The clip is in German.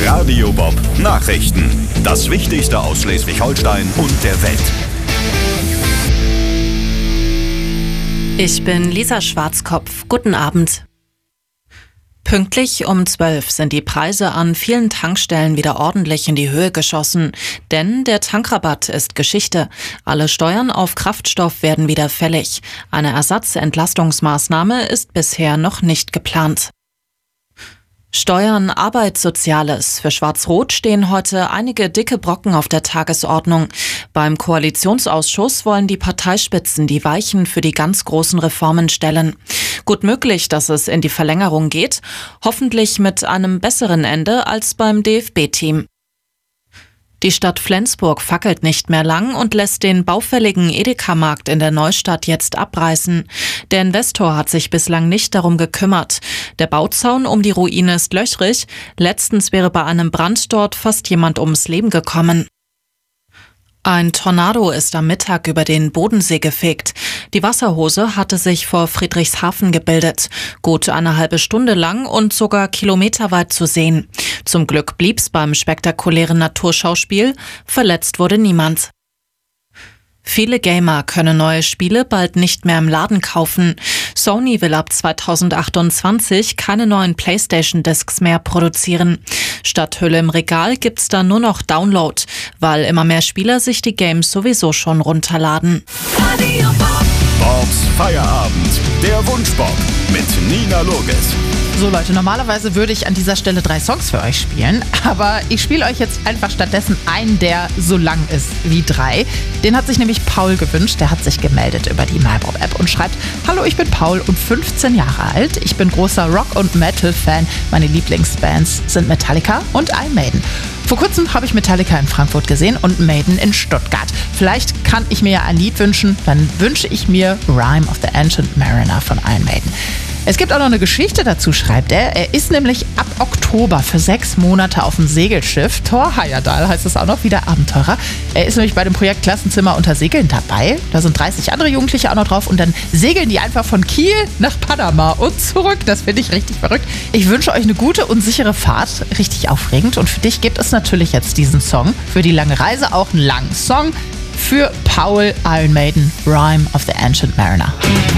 Radio Bob Nachrichten. Das Wichtigste aus Schleswig-Holstein und der Welt. Ich bin Lisa Schwarzkopf. Guten Abend. Pünktlich um 12 sind die Preise an vielen Tankstellen wieder ordentlich in die Höhe geschossen. Denn der Tankrabatt ist Geschichte. Alle Steuern auf Kraftstoff werden wieder fällig. Eine Ersatzentlastungsmaßnahme ist bisher noch nicht geplant. Steuern, Arbeit, Soziales. Für Schwarz-Rot stehen heute einige dicke Brocken auf der Tagesordnung. Beim Koalitionsausschuss wollen die Parteispitzen die Weichen für die ganz großen Reformen stellen. Gut möglich, dass es in die Verlängerung geht, hoffentlich mit einem besseren Ende als beim DFB-Team. Die Stadt Flensburg fackelt nicht mehr lang und lässt den baufälligen Edeka-Markt in der Neustadt jetzt abreißen. Der Investor hat sich bislang nicht darum gekümmert. Der Bauzaun um die Ruine ist löchrig. Letztens wäre bei einem Brand dort fast jemand ums Leben gekommen. Ein Tornado ist am Mittag über den Bodensee gefegt. Die Wasserhose hatte sich vor Friedrichshafen gebildet. Gut eine halbe Stunde lang und sogar kilometerweit zu sehen. Zum Glück blieb's beim spektakulären Naturschauspiel. Verletzt wurde niemand. Viele Gamer können neue Spiele bald nicht mehr im Laden kaufen. Sony will ab 2028 keine neuen PlayStation-Discs mehr produzieren. Statt Hülle im Regal gibt's dann nur noch Download, weil immer mehr Spieler sich die Games sowieso schon runterladen. Bobs Feierabend. Der Wunschbob mit Nina Loges. So Leute, normalerweise würde ich an dieser Stelle 3 Songs für euch spielen, aber ich spiele euch jetzt einfach stattdessen einen, der so lang ist wie 3. Den hat sich nämlich Paul gewünscht, der hat sich gemeldet über die MyBob-App und schreibt: Hallo, ich bin Paul und 15 Jahre alt. Ich bin großer Rock- und Metal-Fan. Meine Lieblingsbands sind Metallica und Iron Maiden. Vor kurzem habe ich Metallica in Frankfurt gesehen und Maiden in Stuttgart. Vielleicht kann ich mir ja ein Lied wünschen, dann wünsche ich mir Rime of the Ancient Mariner von Iron Maiden. Es gibt auch noch eine Geschichte dazu, schreibt er. Er ist nämlich ab Oktober für 6 Monate auf dem Segelschiff, Thor Heyerdahl heißt es auch noch, wieder Abenteurer. Er ist nämlich bei dem Projekt Klassenzimmer unter Segeln dabei. Da sind 30 andere Jugendliche auch noch drauf und dann segeln die einfach von Kiel nach Panama und zurück. Das finde ich richtig verrückt. Ich wünsche euch eine gute und sichere Fahrt, richtig aufregend. Und für dich gibt es natürlich jetzt diesen Song. Für die lange Reise auch einen langen Song. Für Paul, Iron Maiden, Rime of the Ancient Mariner.